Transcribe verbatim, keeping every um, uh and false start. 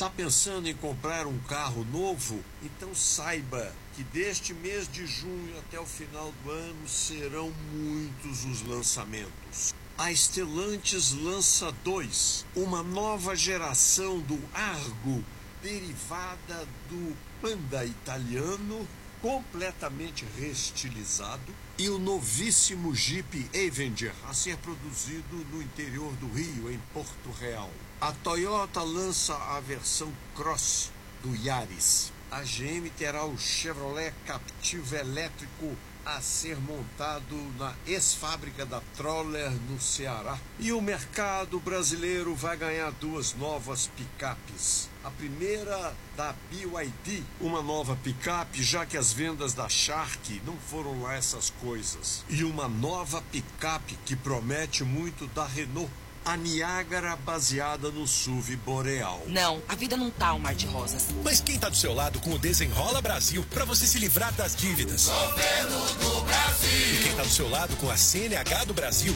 Tá pensando em comprar um carro novo? Então saiba que deste mês de junho até o final do ano serão muitos os lançamentos. A Stellantis lança dois, uma nova geração do Argo, derivada do Panda italiano, completamente reestilizado, e o novíssimo Jeep Avenger a ser produzido no interior do Rio, em Porto Real. A Toyota lança a versão Cross do Yaris. A G M terá o Chevrolet Captiva elétrico a ser montado na ex-fábrica da Troller, no Ceará. E o mercado brasileiro vai ganhar duas novas picapes. A primeira da B Y D, uma nova picape, já que as vendas da Shark não foram lá essas coisas. E uma nova picape que promete muito da Renault, a Niagara, baseada no S U V Boreal. Não, a vida não tá um mar de rosas. Mas quem tá do seu lado com o Desenrola Brasil pra você se livrar das dívidas? Governo do Brasil. E quem tá do seu lado com a C N H do Brasil